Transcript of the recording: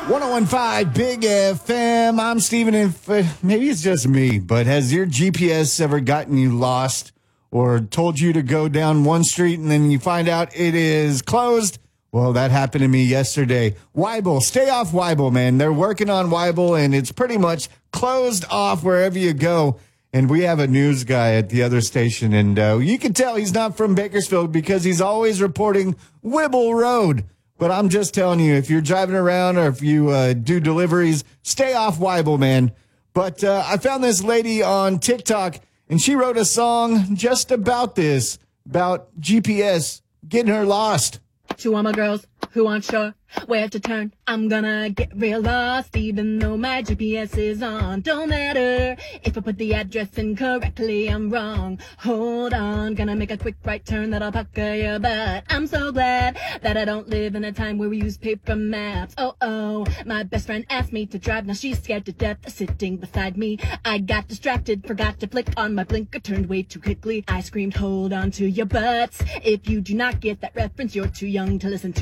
1015 Big FM. I'm Steven, and maybe it's just me, but has your GPS ever gotten you lost or told you to go down one street and then you find out it is closed? Well, that happened to me yesterday. Weibel, stay off Weibel, man. They're working on Weibel, and it's pretty much closed off wherever you go. And we have a news guy at the other station, and you can tell he's not from Bakersfield because he's always reporting Wibble Road. But I'm just telling you, if you're driving around or if you do deliveries, stay off Weibel, man. But I found this lady on TikTok, and she wrote a song just about this, about GPS getting her lost. To all my girls who aren't sure where to turn, I'm gonna get real lost even though my GPS is on. Don't matter if I put the address in correctly, I'm wrong. Hold on, gonna make a quick right turn that'll pucker your butt. I'm so glad that I don't live in a time where we use paper maps. Oh, my best friend asked me to drive, now she's scared to death sitting beside me. I got distracted, forgot to flick on my blinker, turned way too quickly. I screamed, hold on to your butts. If you do not get that reference, you're too young to listen to